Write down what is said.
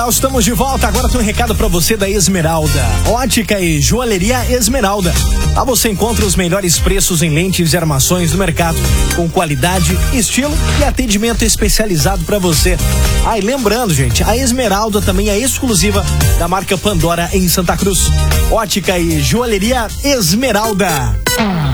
Nós estamos de volta, agora tem um recado pra você da Esmeralda, ótica e joalheria Esmeralda. Lá você encontra os melhores preços em lentes e armações do mercado, com qualidade, estilo e atendimento especializado pra você. E lembrando, gente, a Esmeralda também é exclusiva da marca Pandora em Santa Cruz. Ótica e joalheria Esmeralda.